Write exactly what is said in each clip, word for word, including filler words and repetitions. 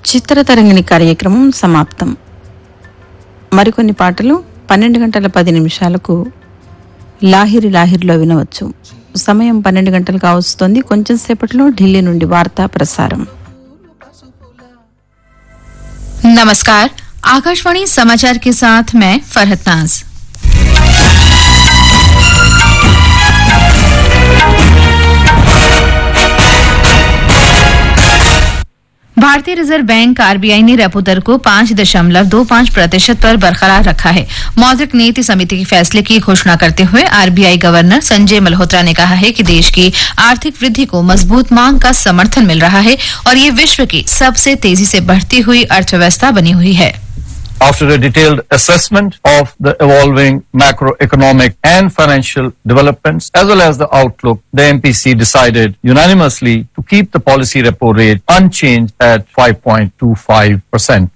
చిత్రతరంగిణి కార్యక్రమం సమాప్తం. మరికొన్ని పాటలు పన్నెండు గంటల పది నిమిషాలకు లాహిరి లాహిరిలో వినవచ్చు. సమయం పన్నెండు గంటలు కావస్తోంది. కొంచెం సేపట్లో ఢిల్లీ నుండి వార్తా ప్రసారం. नमस्कार, आकाशवाणी समाचार के साथ मैं फरहत नाज। भारतीय रिजर्व बैंक आरबीआई ने रेपो दर को पांच दशमलव दो पांच प्रतिशत पर बरकरार रखा है। मौद्रिक नीति समिति के फैसले की घोषणा करते हुए आरबीआई गवर्नर संजय मल्होत्रा ने कहा है कि देश की आर्थिक वृद्धि को मजबूत मांग का समर्थन मिल रहा है और ये विश्व की सबसे तेजी से बढ़ती हुई अर्थव्यवस्था बनी हुई है। After a detailed assessment of the evolving macroeconomic and financial developments as well as the outlook, the M P C decided unanimously to keep the policy repo rate unchanged at five point two five percent.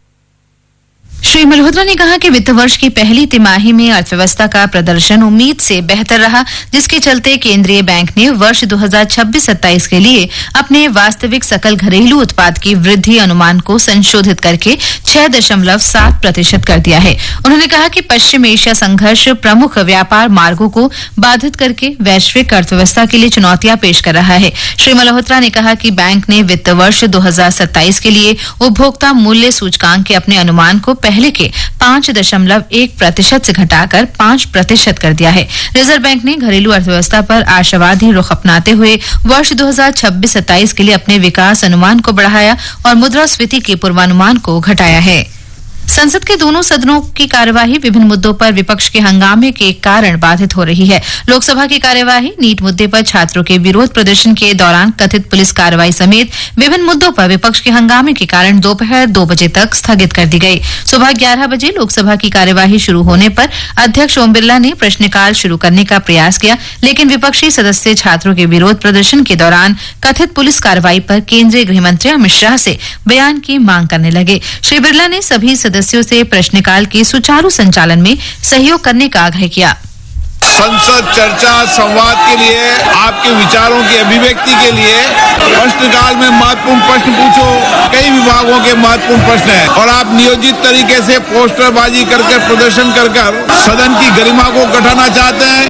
Shri Malhotra ने कहा कि वित्त वर्ष की पहली तिमाही में अर्थव्यवस्था का प्रदर्शन उम्मीद से बेहतर रहा, जिसके चलते केंद्रीय बैंक ने वर्ष दो हज़ार छब्बीस सत्ताईस के लिए अपने वास्तविक सकल घरेलू उत्पाद की वृद्धि अनुमान को संशोधित करके छह दशमलव सात प्रतिशत कर दिया है। उन्होंने कहा कि पश्चिम एशिया संघर्ष प्रमुख व्यापार मार्गों को बाधित करके वैश्विक अर्थव्यवस्था के लिए चुनौतियां पेश कर रहा है। श्री मल्होत्रा ने कहा कि बैंक ने वित्त वर्ष दो हज़ार सत्ताईस के लिए उपभोक्ता मूल्य सूचकांक के अपने अनुमान को पहले के पांच दशमलव एक प्रतिशत से घटाकर पांच प्रतिशत कर दिया है। रिजर्व बैंक ने घरेलू अर्थव्यवस्था पर आशावादी रुख अपनाते हुए वर्ष दो हज़ार छब्बीस सत्ताईस के लिए अपने विकास अनुमान को बढ़ाया और मुद्रास्फीति के पूर्वानुमान को घटाया है। संसद के दोनों सदनों की कार्यवाही विभिन्न मुद्दों पर विपक्ष के हंगामे के कारण बाधित हो रही है। लोकसभा की कार्यवाही नीट मुद्दे पर छात्रों के विरोध प्रदर्शन के दौरान कथित पुलिस कार्रवाई समेत विभिन्न मुद्दों पर विपक्ष के हंगामे के कारण दोपहर दो बजे तक स्थगित कर दी गई। सुबह ग्यारह बजे लोकसभा की कार्यवाही शुरू होने पर अध्यक्ष ओम बिरला ने प्रश्नकाल शुरू करने का प्रयास किया, लेकिन विपक्षी सदस्य छात्रों के विरोध प्रदर्शन के दौरान कथित पुलिस कार्रवाई पर केंद्रीय गृह मंत्री अमित शाह से बयान की मांग करने लगे। श्री बिरला ने सभी सदस्यों से प्रश्नकाल के सुचारू संचालन में सहयोग करने का आग्रह किया। संसद चर्चा संवाद के लिए, आपके विचारों की अभिव्यक्ति के लिए प्रश्नकाल में महत्वपूर्ण प्रश्न पूछो। कई विभागों के महत्वपूर्ण प्रश्न हैं और आप नियोजित तरीके से पोस्टरबाजी करके प्रदर्शन कर कर सदन की गरिमा को घटाना चाहते हैं।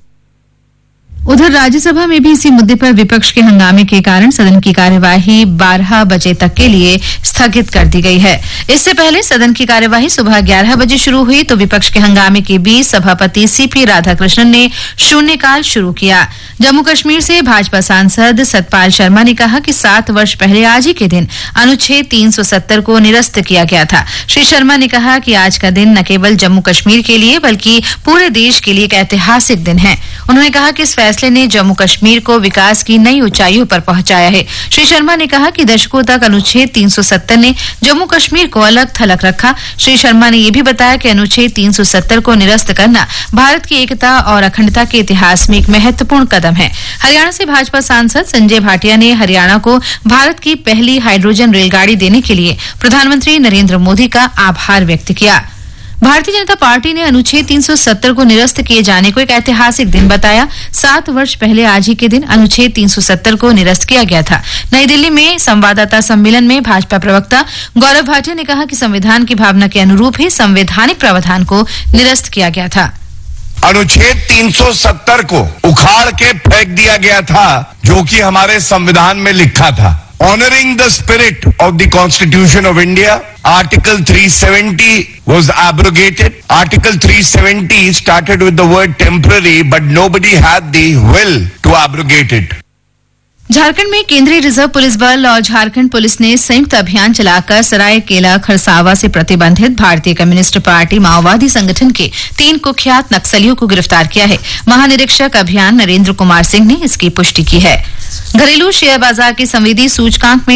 उधर राज्यसभा में भी इसी मुद्दे पर विपक्ष के हंगामे के कारण सदन की कार्यवाही बारह बजे तक के लिए स्थगित कर दी गई है। इससे पहले सदन की कार्यवाही सुबह ग्यारह बजे शुरू हुई तो विपक्ष के हंगामे के बीच सभापति सीपी राधाकृष्णन ने शून्यकाल शुरू किया। जम्मू कश्मीर से भाजपा सांसद सतपाल शर्मा ने कहा कि सात वर्ष पहले आज ही के दिन अनुच्छेद तीन सौ सत्तर को निरस्त किया गया था। श्री शर्मा ने कहा कि आज का दिन न केवल जम्मू कश्मीर के लिए बल्कि पूरे देश के लिए एक ऐतिहासिक दिन है। उन्होंने कहा कि इस फैसले ने जम्मू कश्मीर को विकास की नई ऊंचाइयों पर पहुंचाया है। श्री शर्मा ने कहा कि दशकों तक अनुच्छेद तीन सौ सत्तर ने जम्मू कश्मीर को अलग थलग रखा। श्री शर्मा ने यह भी बताया कि अनुच्छेद तीन सौ सत्तर को निरस्त करना भारत की एकता और अखंडता के इतिहास में एक महत्वपूर्ण कदम है। हरियाणा से भाजपा सांसद संजय भाटिया ने हरियाणा को भारत की पहली हाइड्रोजन रेलगाड़ी देने के लिए प्रधानमंत्री नरेंद्र मोदी का आभार व्यक्त किया। भारतीय जनता पार्टी ने अनुच्छेद तीन सौ सत्तर को निरस्त किए जाने को एक ऐतिहासिक दिन बताया। सात वर्ष पहले आज ही के दिन अनुच्छेद तीन सौ सत्तर को निरस्त किया गया था। नई दिल्ली में संवाददाता सम्मेलन में भाजपा प्रवक्ता गौरव भाटिया ने कहा कि संविधान की भावना के अनुरूप ही संवैधानिक प्रावधान को निरस्त किया गया था। अनुच्छेद तीन सौ सत्तर को उखाड़ के फेंक दिया गया था, जो कि हमारे संविधान में लिखा था। Honoring the spirit of the Constitution of India, Article three seventy was abrogated. Article three seventy started with the word temporary, but nobody had the will to abrogate it. Jharkhand में केंद्रीय रिजर्व पुलिस बल और Jharkhand police ने संयुक्त अभियान चलाकर सरायकेला खरसावा से प्रतिबंधित भारतीय कम्युनिस्ट पार्टी माओवादी संगठन के तीन कुख्यात नक्सलियों को गिरफ्तार किया है। महानिरीक्षक अभियान नरेंद्र कुमार सिंह ने इसकी पुष्टि की है। घरेलू शेयर बाजार के संवेदी सूचकांक में